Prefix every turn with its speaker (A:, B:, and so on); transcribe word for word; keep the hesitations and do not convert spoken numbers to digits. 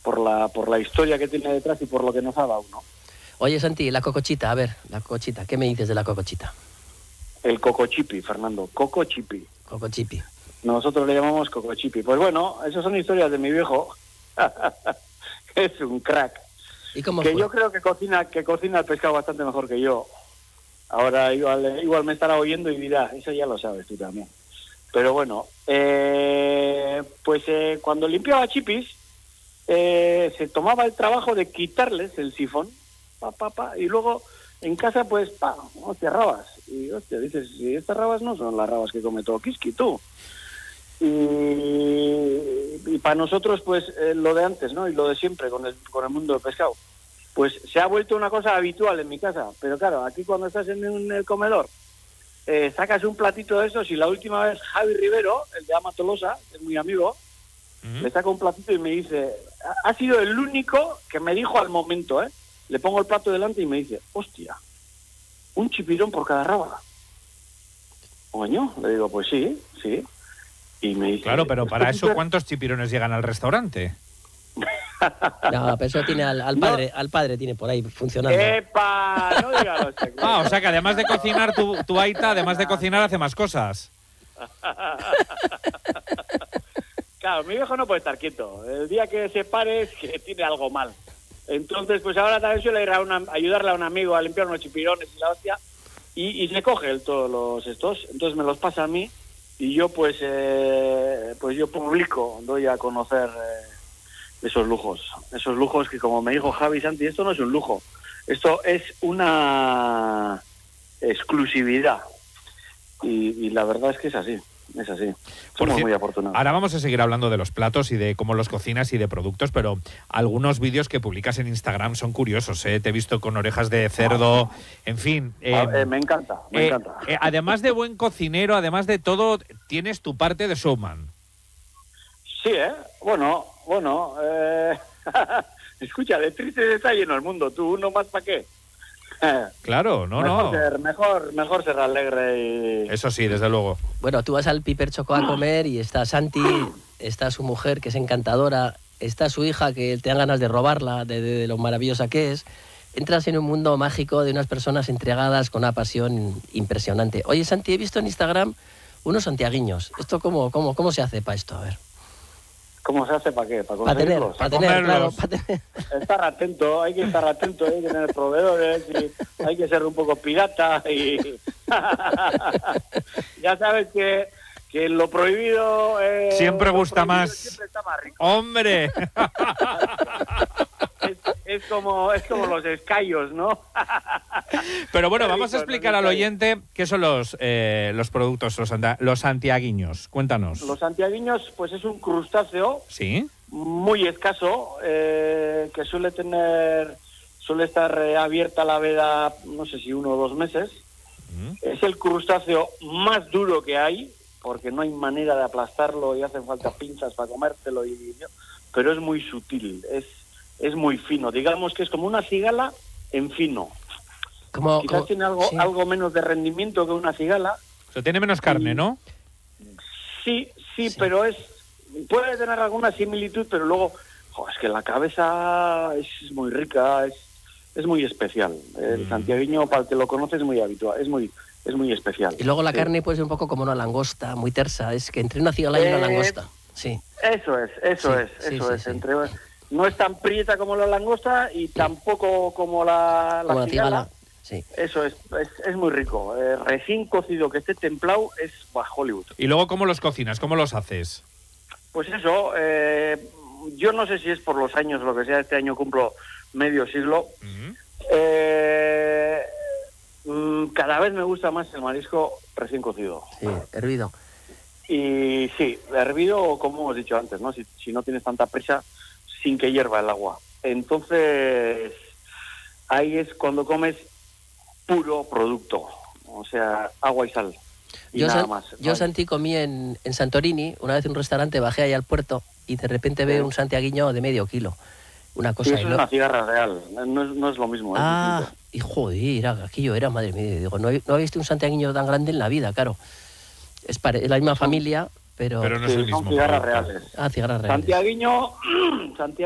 A: por la por la historia que tiene detrás y por lo que nos ha dado, ¿no?
B: Oye, Santi, la cocochita, a ver, la cocochita, ¿qué me dices de la cocochita?
A: El cocochipi, Fernando, cocochipi.
B: Cocochipi.
A: Nosotros le llamamos cocochipi. Pues bueno, esas son historias de mi viejo. Es un crack.
B: ¿Y cómo
A: que
B: fue?
A: yo creo que cocina que cocina el pescado bastante mejor que yo. Ahora igual, igual me estará oyendo y dirá, eso ya lo sabes tú también. Pero bueno, eh, pues eh, cuando limpiaba chipis, eh, se tomaba el trabajo de quitarles el sifón, pa, pa, pa, y luego en casa pues, pa, hostia, rabas. Y hostia, dices, si estas rabas no son las rabas que come todo Kiski, tú. Y, y para nosotros pues eh, lo de antes, ¿no? Y lo de siempre con el, con el mundo del pescado. Pues se ha vuelto una cosa habitual en mi casa. Pero claro, aquí cuando estás en, un, en el comedor, eh, sacas un platito de esos y la última vez Javi Rivero, el de Ama Tolosa, es muy amigo, uh-huh. Le saca un platito y me dice, ha sido el único que me dijo al momento, ¿eh? Le pongo el plato delante y me dice, hostia, un chipirón por cada raba. Coño, le digo, pues sí, sí. Y me dice,
C: claro, pero para eso, ¿cuántos chipirones llegan al restaurante?
B: No, pero eso tiene al, al padre, no. al padre tiene por ahí funcionando.
A: ¡Epa! No digas los secretos.
C: Ah, o sea que además de cocinar, tu, tu aita, además de cocinar, hace más cosas.
A: Claro, mi viejo no puede estar quieto. El día que se pare es que tiene algo mal. Entonces, pues ahora también suele ir a una, ayudarle a un amigo a limpiar unos chipirones y la hostia, y, y se coge él todos los estos, entonces me los pasa a mí, y yo pues eh, pues yo publico, doy a conocer eh, esos lujos, esos lujos que, como me dijo Javi Santi, esto no es un lujo, esto es una exclusividad, y, y la verdad es que es así. Es así, somos
C: Por
A: muy afortunados.
C: Ahora vamos a seguir hablando de los platos y de cómo los cocinas y de productos, pero algunos vídeos que publicas en Instagram son curiosos, ¿eh? Te he visto con orejas de cerdo, en fin. Eh,
A: ah, eh, me encanta, me
C: eh,
A: encanta.
C: Eh, además de buen cocinero, además de todo, tienes tu parte de showman.
A: Sí, ¿eh? Bueno, bueno, eh... escucha, de tristes está lleno el mundo, tú, uno más para qué.
C: Claro, no,
A: mejor
C: no.
A: Ser, mejor, mejor ser alegre y...
C: Eso sí, desde luego.
B: Bueno, tú vas al Piper Choco a comer y está Santi, está su mujer, que es encantadora, está su hija, que te dan ganas de robarla, de, de, de lo maravillosa que es. Entras en un mundo mágico de unas personas entregadas con una pasión impresionante. Oye, Santi, he visto en Instagram unos santiaguiños. ¿Esto cómo, cómo, cómo se hace para esto? A ver.
A: ¿Cómo se hace para qué? ¿Para
B: conseguirlos? Para tener, para tener, claro, para tener.
A: Estar atento, hay que estar atento, hay que tener proveedores, y hay que ser un poco pirata y... Ya sabes que, que lo prohibido... Eh,
C: siempre gusta más.
A: Siempre está más rico.
C: ¡Hombre!
A: es, es, como, es como los escayos, ¿no?
C: Pero bueno, vamos a explicar al oyente qué son los, eh, los productos, los, los santiaguiños. Cuéntanos.
A: Los santiaguiños, pues es un crustáceo.
C: ¿Sí?
A: Muy escaso, eh, que suele tener, suele estar eh, abierta la veda, no sé si uno o dos meses. Mm. Es el crustáceo más duro que hay, porque no hay manera de aplastarlo y hacen falta pinzas para comértelo, y, pero es muy sutil, es, es muy fino. Digamos que es como una cigala en fino.
B: Como,
A: Quizás
B: como,
A: tiene algo,
B: sí.
A: algo menos de rendimiento que una cigala.
C: O sea, tiene menos carne,
A: y,
C: ¿no?
A: Sí, sí,
B: sí,
A: pero es... Puede tener alguna similitud, pero luego, jo, es que la cabeza es muy rica, es, es muy especial. El mm. santiagueño, para el que lo conoce, es muy habitual, es muy, es muy especial.
B: Y luego la
A: sí.
B: carne puede ser un poco como una langosta, muy tersa, es que entre una cigala y una
A: eh,
B: langosta. Sí.
A: Eso es, eso
B: sí,
A: es,
B: sí,
A: eso
B: sí,
A: es.
B: Sí.
A: Entre, no es tan prieta como la langosta y sí. tampoco como la, la,
B: como la
A: cigala.
B: cigala. Sí.
A: Eso es, es, es muy rico. Eh, recién cocido, que esté templado, es bah, Hollywood.
C: ¿Y luego cómo los cocinas? ¿Cómo los haces?
A: Pues eso, eh, yo no sé si es por los años, lo que sea, este año cumplo medio siglo. Uh-huh. eh, cada vez me gusta más el marisco recién cocido.
B: Sí, hervido.
A: Y sí, hervido, como hemos dicho antes, ¿no? Si, si no tienes tanta prisa, sin que hierva el agua. Entonces, ahí es cuando comes puro producto, o sea, agua y sal. Y
B: yo,
A: nada
B: san,
A: más.
B: yo
A: ¿vale?
B: Santi, comí en, en Santorini, una vez en un restaurante, bajé ahí al puerto y de repente veo un santiaguiño de medio kilo. Una cosa.
A: Sí, eso es una cigarra real, no es, no es lo mismo.
B: Ah, y joder, era, aquello era, madre mía, digo, no, no había visto un santiaguiño tan grande en la vida, claro. Es, pare, es la misma familia, pero...
C: Pero no es
A: sí,
C: el mismo.
A: Son cigarras reales.
B: Ah, cigarras reales.
A: Santiaguiño, Santiago